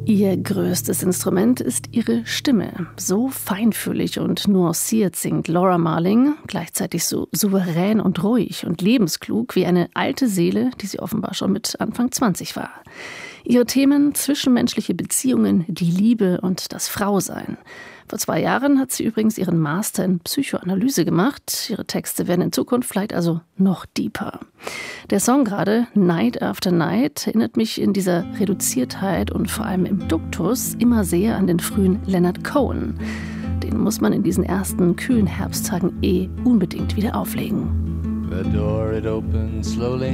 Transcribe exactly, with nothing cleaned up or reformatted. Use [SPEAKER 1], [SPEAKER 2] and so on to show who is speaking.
[SPEAKER 1] Ihr größtes Instrument ist ihre Stimme. So feinfühlig und nuanciert singt Laura Marling, gleichzeitig so souverän und ruhig und lebensklug wie eine alte Seele, die sie offenbar schon mit Anfang zwanzig war. Ihre Themen: zwischenmenschliche Beziehungen, die Liebe und das Frausein. Vor zwei Jahren hat sie übrigens ihren Master in Psychoanalyse gemacht. Ihre Texte werden in Zukunft vielleicht also noch deeper. Der Song gerade, Night After Night, erinnert mich in dieser Reduziertheit und vor allem im Duktus immer sehr an den frühen Leonard Cohen. Den muss man in diesen ersten kühlen Herbsttagen eh unbedingt wieder auflegen.
[SPEAKER 2] The door it opened slowly